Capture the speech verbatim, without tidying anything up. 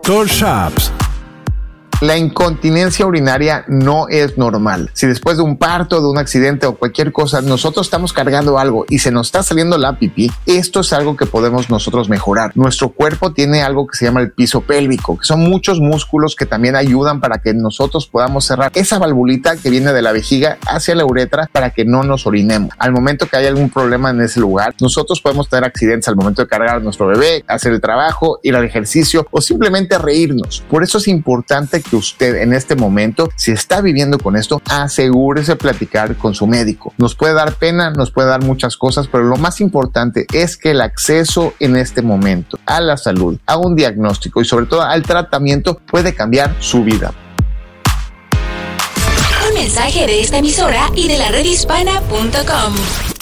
doctor Shaps. La incontinencia urinaria no es normal. Si después de un parto, de un accidente o cualquier cosa, nosotros estamos cargando algo y se nos está saliendo la pipí, esto es algo que podemos nosotros mejorar. Nuestro cuerpo tiene algo que se llama el piso pélvico, que son muchos músculos que también ayudan para que nosotros podamos cerrar esa valvulita que viene de la vejiga hacia la uretra para que no nos orinemos. Al momento que hay algún problema en ese lugar, nosotros podemos tener accidentes al momento de cargar a nuestro bebé, hacer el trabajo, ir al ejercicio o simplemente reírnos. Por eso es importante que usted en este momento, si está viviendo con esto, asegúrese de platicar con su médico. Nos puede dar pena, nos puede dar muchas cosas, pero lo más importante es que el acceso en este momento a la salud, a un diagnóstico y sobre todo al tratamiento puede cambiar su vida. Un mensaje de esta emisora y de la red hispana punto com.